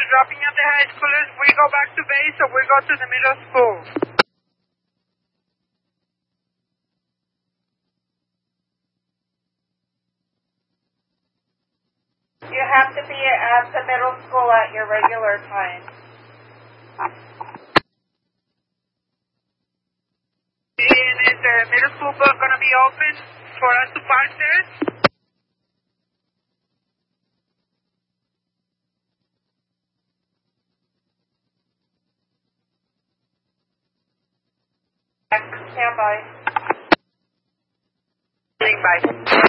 dropping at the high schoolers. We go back to base or we go to the middle school. You have to be at the middle school at your regular time. And is the middle school bus going to be open for us to park there? Stand by. Bye.